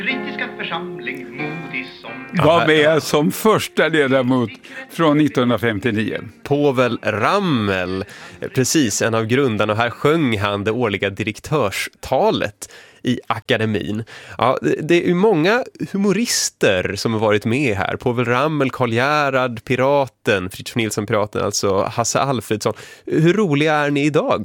Kritiska församling modig som var med som första ledamot från 1959. Povel Ramel, precis, en av grundarna, och här sjöng han det årliga direktörstalet i akademin. Ja, det är ju många humorister som har varit med här. Povel Ramel, Karl Gerhard, Piraten, Fritiof Nilsson Piraten, alltså Hasse Alfredsson. Hur roliga är ni idag?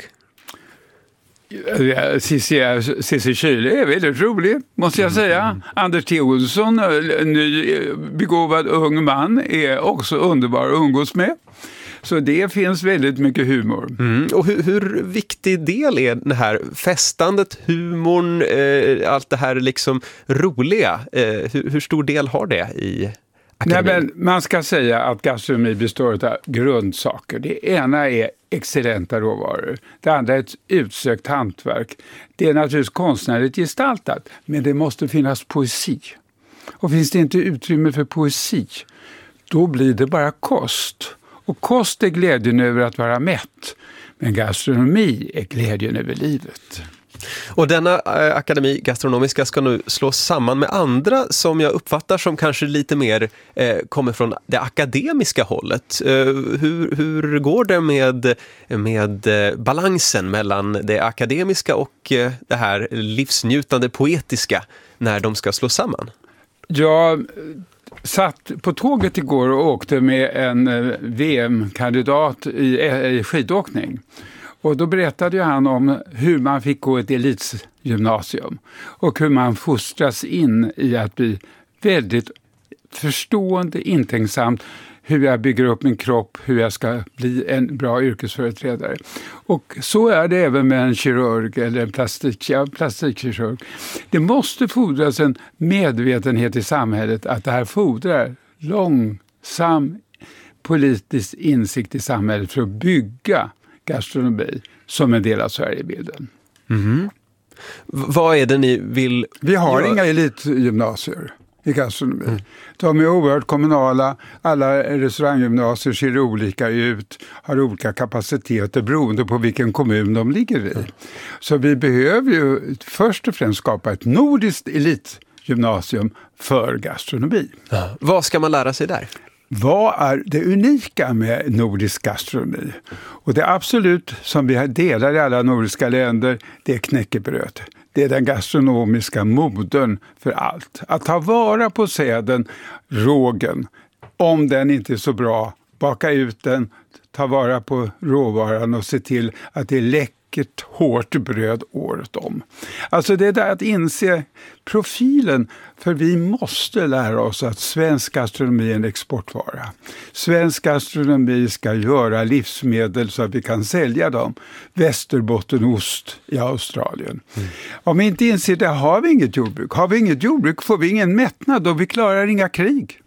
Cissi Kyle är väldigt rolig, måste jag säga. Anders T. Olsson, ny begåvad ung man, är också underbar att umgås med. Så det finns väldigt mycket humor. Och hur viktig del är det här festandet, humorn, allt det här liksom roliga? Hur stor del har det i akademin? Nej, men man ska säga att gastronomi består av grundsaker. Det ena är excellenta råvaror. Det andra är ett utsökt hantverk. Det är naturligtvis konstnärligt gestaltat, men det måste finnas poesi. Och finns det inte utrymme för poesi, då blir det bara kost. Och kost är glädjen över att vara mätt. Men gastronomi är glädjen över livet. Och denna akademi gastronomiska ska nu slås samman med andra som jag uppfattar som kanske lite mer kommer från det akademiska hållet. Hur går det med balansen mellan det akademiska och det här livsnjutande poetiska när de ska slås samman? Jag satt på tåget igår och åkte med en VM-kandidat i skidåkning. Och då berättade han om hur man fick gå ett elitgymnasium och hur man fostras in i att bli väldigt förstående, intänksam, hur jag bygger upp min kropp, hur jag ska bli en bra yrkesföreträdare. Och så är det även med en kirurg eller en plastikkirurg. Det måste fordras en medvetenhet i samhället att det här fordrar långsam politisk insikt i samhället för att bygga gastronomi som en del av Sverigebilden. Vad är det ni vill? Vi har inga elitgymnasier i gastronomi. De är oerhört kommunala. Alla restauranggymnasier ser olika ut, har olika kapaciteter beroende på vilken kommun de ligger i. Så vi behöver ju först och främst skapa ett nordiskt elitgymnasium för gastronomi. Vad ska man lära sig där? Vad är det unika med nordisk gastronomi? Och det absolut som vi delar i alla nordiska länder, det är knäckebröd. Det är den gastronomiska modern för allt. Att ta vara på säden, rågen, om den inte är så bra, baka ut den, ta vara på råvaran och se till att det är läckert, hårt bröd året om. Alltså det är där att inse profilen, för vi måste lära oss att svensk gastronomi är en exportvara. Svensk gastronomi ska göra livsmedel så att vi kan sälja dem. Västerbottenost i Australien. Om vi inte inser det har vi inget jordbruk. Har vi inget jordbruk får vi ingen mättnad och vi klarar inga krig.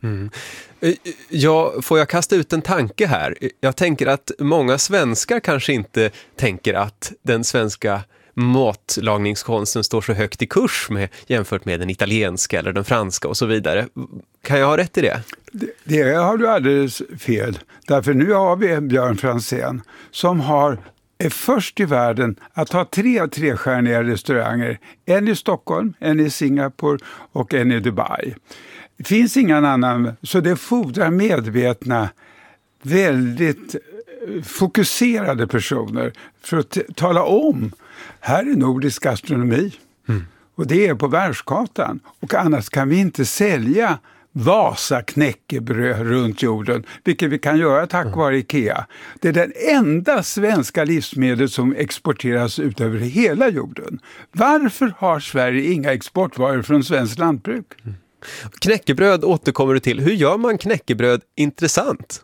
Ja, får jag kasta ut en tanke här? Jag tänker att många svenskar kanske inte tänker att den svenska matlagningskonsten står så högt i kurs jämfört med den italienska eller den franska och så vidare. Kan jag ha rätt i det? Det har du alldeles fel. Därför nu har vi Björn Franzén som är först i världen att ha 3 trestjärniga restauranger. En i Stockholm, en i Singapore och en i Dubai. Det finns ingen annan, så det fordrar medvetna, väldigt fokuserade personer för att tala om, här är nordisk gastronomi. Och det är på världskartan. Och annars kan vi inte sälja Vasa knäckebröd runt jorden, vilket vi kan göra tack vare IKEA. Det är den enda svenska livsmedel som exporteras ut över hela jorden. Varför har Sverige inga exportvaror från svenskt lantbruk? Knäckebröd återkommer du till. Hur gör man knäckebröd intressant?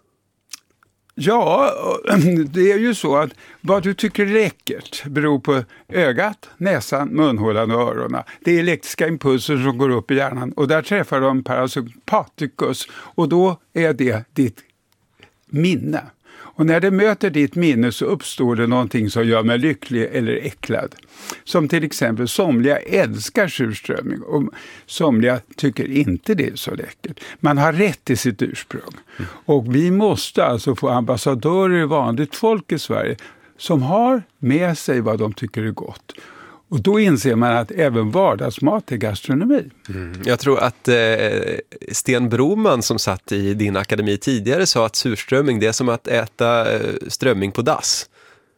Ja, det är ju så att vad du tycker är läckert beror på ögat, näsan, munhålan och öronen. Det är elektriska impulser som går upp i hjärnan och där träffar de parasympaticus och då är det ditt minne. Och när det möter ditt minne så uppstår det någonting som gör mig lycklig eller äcklad. Som till exempel somliga älskar surströmming och somliga tycker inte det är så läckert. Man har rätt till sitt ursprung. Och vi måste alltså få ambassadörer i vanligt folk i Sverige som har med sig vad de tycker är gott. Och då inser man att även vardagsmat är gastronomi. Jag tror att Sten Broman som satt i din akademi tidigare sa att surströmming det är som att äta strömming på dass.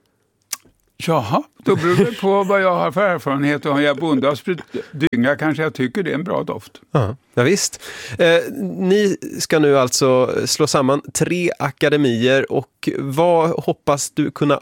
Jaha, då beror det på vad jag har för erfarenhet. Och om jag bonde har spritt dynga kanske jag tycker det är en bra doft. Ja, visst. Ni ska nu alltså slå samman 3 akademier och vad hoppas du kunna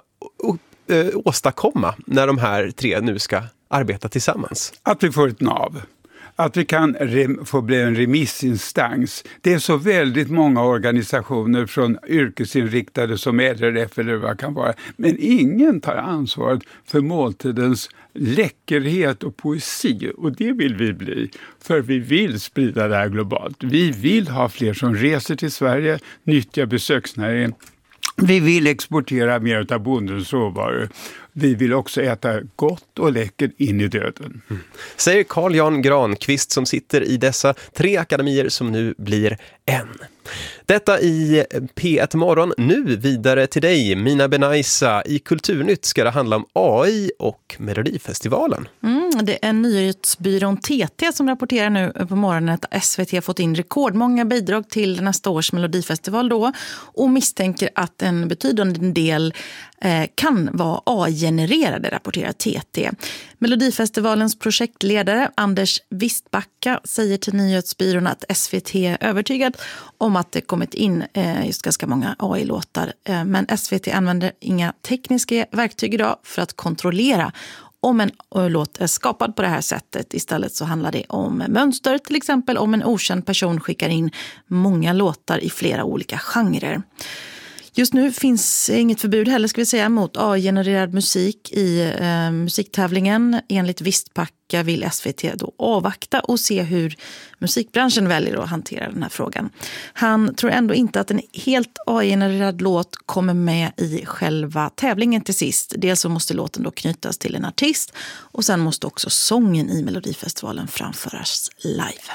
åstadkomma när de här 3 nu ska arbeta tillsammans? Att vi får ett nav. Att vi kan få bli en remissinstans. Det är så väldigt många organisationer från yrkesinriktade som LRF eller vad kan vara. Men ingen tar ansvaret för måltidens läckerhet och poesi. Och det vill vi bli. För vi vill sprida det här globalt. Vi vill ha fler som reser till Sverige, nyttjar besöksnäringen. Vi vill exportera mer av bondens råvaror. Vi vill också äta gott och läckert in i döden. Säger Carl Jan Granqvist som sitter i dessa 3 akademier som nu blir en. Detta i P1 Morgon. Nu vidare till dig, Mina Benaisa. I Kulturnytt ska det handla om AI och Melodifestivalen. Det är nyhetsbyrån TT som rapporterar nu på morgonen att SVT har fått in rekordmånga bidrag till nästa års Melodifestival då och misstänker att en betydande del kan vara AI-genererade, rapporterar TT. Melodifestivalens projektledare Anders Wistbacka säger till nyhetsbyrån att SVT är övertygad om att det kommit in just ganska många AI-låtar. Men SVT använder inga tekniska verktyg idag för att kontrollera om en låt är skapad på det här sättet. Istället så handlar det om mönster, till exempel om en okänd person skickar in många låtar i flera olika genrer. Just nu finns inget förbud heller ska vi säga mot AI-genererad musik i musiktävlingen. Enligt Wistbacka vill SVT då avvakta och se hur musikbranschen väljer att hantera den här frågan. Han tror ändå inte att en helt AI-genererad låt kommer med i själva tävlingen till sist. Dels så måste låten då knytas till en artist och sen måste också sången i Melodifestivalen framföras live.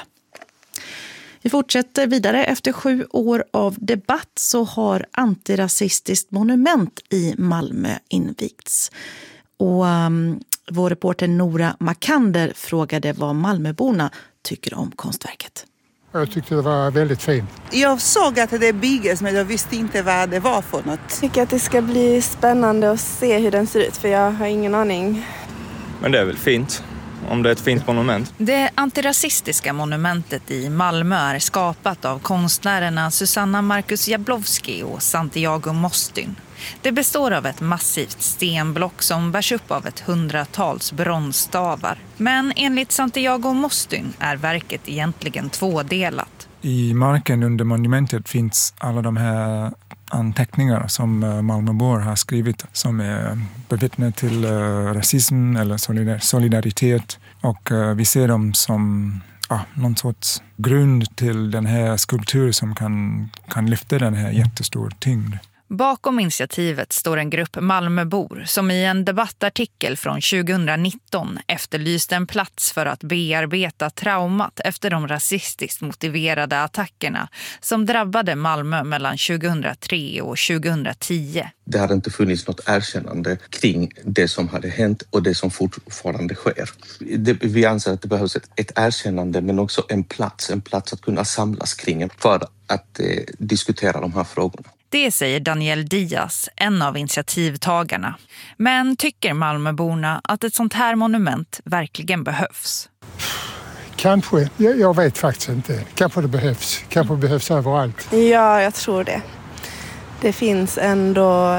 Vi fortsätter vidare. Efter 7 år av debatt så har antirasistiskt monument i Malmö invigts. Och vår reporter Nora Makander frågade vad Malmöborna tycker om konstverket. Jag tyckte det var väldigt fint. Jag såg att det bygges men jag visste inte vad det var för något. Jag tycker att det ska bli spännande att se hur den ser ut för jag har ingen aning. Men det är väl fint. Om det är ett fint monument. Det antirasistiska monumentet i Malmö är skapat av konstnärerna Susanna Marcus Jablowski och Santiago Mostyn. Det består av ett massivt stenblock som bärs upp av 100-tals bronsstavar. Men enligt Santiago Mostyn är verket egentligen tvådelat. I marken under monumentet finns alla de här anteckningar som Malmöbor har skrivit som är bevittnat till rasism eller solidaritet. Och vi ser dem som någon sorts grund till den här skulpturen som kan lyfta den här jättestor tyngd. Bakom initiativet står en grupp Malmöbor som i en debattartikel från 2019 efterlyste en plats för att bearbeta traumat efter de rasistiskt motiverade attackerna som drabbade Malmö mellan 2003 och 2010. Det hade inte funnits något erkännande kring det som hade hänt och det som fortfarande sker. Vi anser att det behövs ett erkännande men också en plats att kunna samlas kring för att diskutera de här frågorna. Det säger Daniel Diaz, en av initiativtagarna. Men tycker Malmöborna att ett sånt här monument verkligen behövs? Kanske. Jag vet faktiskt inte. Kanske det behövs. Kanske behövs överallt. Ja, jag tror det. Det finns ändå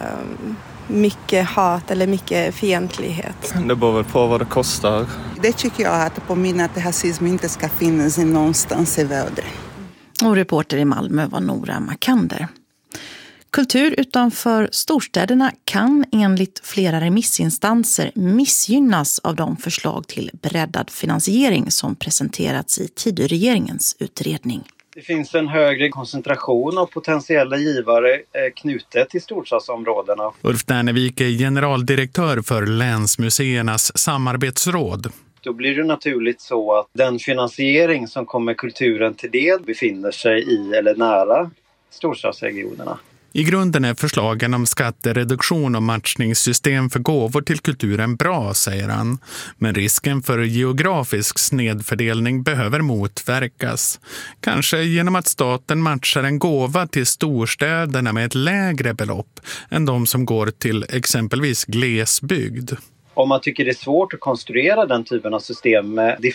mycket hat eller mycket fientlighet. Det beror väl på vad det kostar. Det tycker jag att påminner att rasism inte ska finnas någonstans i världen. Och reporter i Malmö var Nora Makander. Kultur utanför storstäderna kan enligt flera remissinstanser missgynnas av de förslag till breddad finansiering som presenterats i Tidöregeringens utredning. Det finns en högre koncentration av potentiella givare knutet till storstadsområdena. Ulf Dernevik är generaldirektör för Länsmuseernas samarbetsråd. Då blir det naturligt så att den finansiering som kommer kulturen till del befinner sig i eller nära storstadsregionerna. I grunden är förslagen om skattereduktion och matchningssystem för gåvor till kulturen bra, säger han. Men risken för geografisk snedfördelning behöver motverkas. Kanske genom att staten matchar en gåva till storstäderna med ett lägre belopp än de som går till exempelvis glesbygd. Om man tycker det är svårt att konstruera den typen av system med